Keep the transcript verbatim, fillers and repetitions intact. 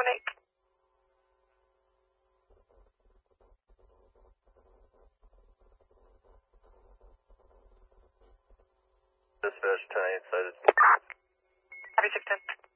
Lake. Dispatch ten eight cited. Copy six ten.